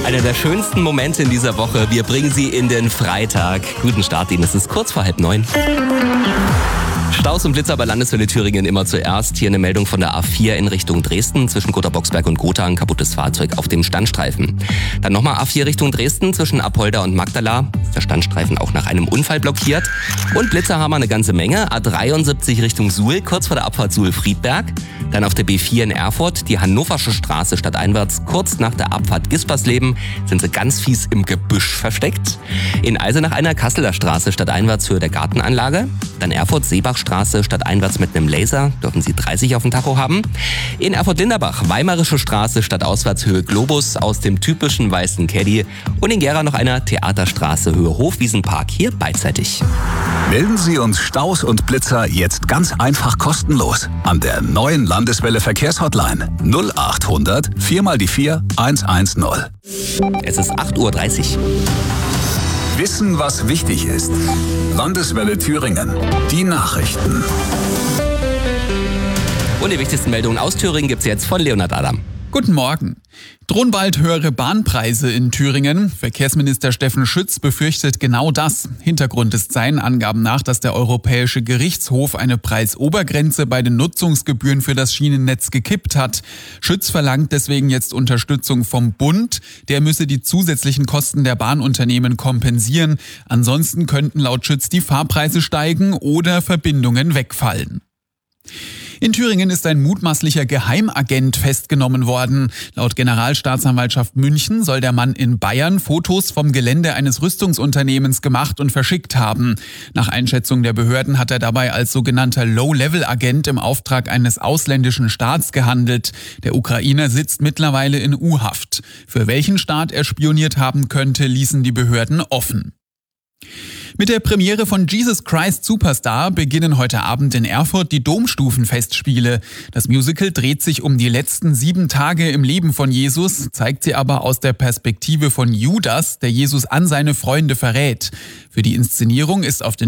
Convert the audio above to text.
Einer der schönsten Momente in dieser Woche. Wir bringen Sie in den Freitag. Guten Start Ihnen. Es ist kurz vor 8:30. Staus und Blitzer bei Landeswelle Thüringen immer zuerst. Hier eine Meldung von der A4 in Richtung Dresden. Zwischen Gotha-Boxberg und Gotha ein kaputtes Fahrzeug auf dem Standstreifen. Dann nochmal A4 Richtung Dresden zwischen Apolda und Magdala. Der Standstreifen auch nach einem Unfall blockiert. Und Blitzer haben wir eine ganze Menge. A73 Richtung Suhl, kurz vor der Abfahrt Suhl-Friedberg. Dann auf der B4 in Erfurt, die Hannoversche Straße stadteinwärts. Kurz nach der Abfahrt Gispersleben sind sie ganz fies im Gebüsch versteckt. In Eisenach einer Kasseler Straße stadteinwärts Höhe der Gartenanlage. Dann Erfurt-Seebachstraße stadteinwärts mit einem Laser, dürfen Sie 30 auf dem Tacho haben. In Erfurt-Linderbach Weimarische Straße stadtauswärts Höhe Globus aus dem typischen weißen Caddy. Und in Gera noch einer Theaterstraße Höhe Hofwiesenpark, hier beidseitig. Melden Sie uns Staus und Blitzer jetzt ganz einfach kostenlos an der neuen Landeswelle Verkehrshotline 0800 4 mal die 4 110. Es ist 8:30 Uhr. Wissen, was wichtig ist. Landeswelle Thüringen. Die Nachrichten. Und die wichtigsten Meldungen aus Thüringen gibt's jetzt von Leonhard Adam. Guten Morgen. Drohen bald höhere Bahnpreise in Thüringen? Verkehrsminister Steffen Schütz befürchtet genau das. Hintergrund ist seinen Angaben nach, dass der Europäische Gerichtshof eine Preisobergrenze bei den Nutzungsgebühren für das Schienennetz gekippt hat. Schütz verlangt deswegen jetzt Unterstützung vom Bund. Der müsse die zusätzlichen Kosten der Bahnunternehmen kompensieren. Ansonsten könnten laut Schütz die Fahrpreise steigen oder Verbindungen wegfallen. In Thüringen ist ein mutmaßlicher Geheimagent festgenommen worden. Laut Generalstaatsanwaltschaft München soll der Mann in Bayern Fotos vom Gelände eines Rüstungsunternehmens gemacht und verschickt haben. Nach Einschätzung der Behörden hat er dabei als sogenannter Low-Level-Agent im Auftrag eines ausländischen Staats gehandelt. Der Ukrainer sitzt mittlerweile in U-Haft. Für welchen Staat er spioniert haben könnte, ließen die Behörden offen. Mit der Premiere von Jesus Christ Superstar beginnen heute Abend in Erfurt die Domstufenfestspiele. Das Musical dreht sich um die letzten 7 Tage im Leben von Jesus, zeigt sie aber aus der Perspektive von Judas, der Jesus an seine Freunde verrät. Für die Inszenierung ist auf den